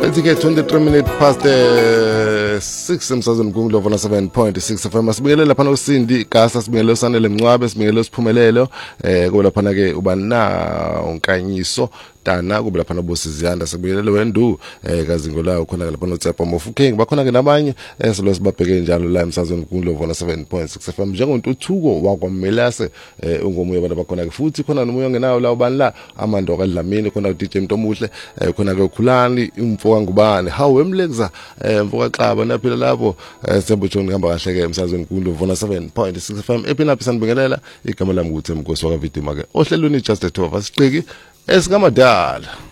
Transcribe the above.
Ethi-ke 23 minutes past 6 emsazweni Mgungundlovu na 7.6 FM. Asibingelele lapha noSindi Gasa, sibingelele uSanele Mncwabe, sibingelele uSiphumelelo, kube lapha ke ubana unkanyiso Dana, kube lapha noBosiziyanda, sibingelele Wendu kaZingolayo, khona lapha noTsepa Mofu King, bakhona ke nabanye esilo sibabheke njalo la emsazweni Mgungundlovu na 7.6 FM. Njengontuthuko wakwaMelase ungomunye abantu bakhona ke, futhi khona nomunye ongenayo la ubani la Amando kaDlamini, khona uDJ Mtomuhle, khona ke uKhulani umfo ngubani hawu emlekza mfoka Xaba naphila lapho sembutshoni ngihamba kahle ke emsazweni Mgungundlovu na 7.6 FM. Ephinaphi sanibingelela igama lami ukuthi Mnkosi wakaVidima ke ohlelweni just the two of us siqiki esikamadala.